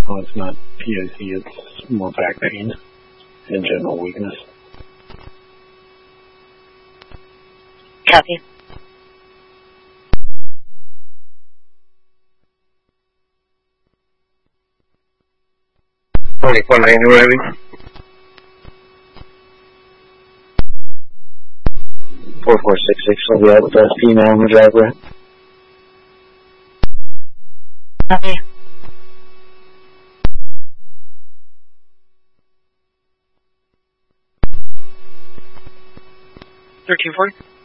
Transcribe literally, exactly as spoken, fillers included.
Oh, it's not P I C, it's more back pain and general weakness. Copy. twenty-four nine arriving. four four six six will be out with S P now in the driveway. Copy. thirteen forty.